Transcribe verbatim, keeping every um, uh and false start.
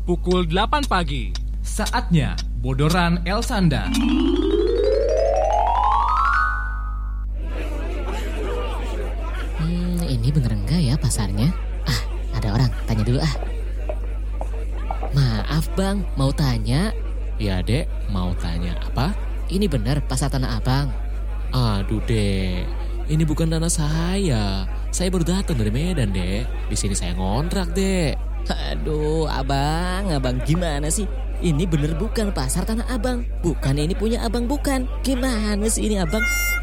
pukul delapan pagi. Saatnya Bodoran Elsanda. Hmm, ini bener enggak ya pasarnya? Ah, ada orang, tanya dulu ah. Maaf bang, mau tanya. Ya dek, mau tanya apa? Ini bener pasar Tanah Abang? Aduh dek, ini bukan tanah saya. Saya baru datang dari Medan dek. Di sini saya ngontrak dek. Aduh abang, abang gimana sih? Ini bener bukan pasar Tanah Abang? Bukan ini punya abang bukan? Gimana sih ini abang?